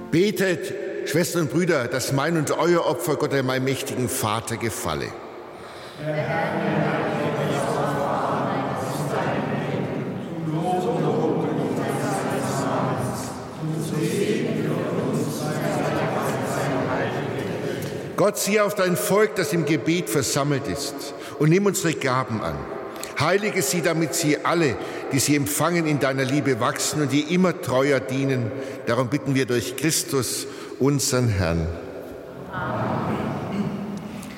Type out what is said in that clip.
Betet, Schwestern und Brüder, dass mein und euer Opfer Gott, dem allmächtigen Vater, gefalle. Gott, sieh auf dein Volk, das im Gebet versammelt ist, und nimm unsere Gaben an. Heilige sie, damit sie alle, die sie empfangen, in deiner Liebe wachsen und dir immer treuer dienen. Darum bitten wir durch Christus, unseren Herrn. Amen.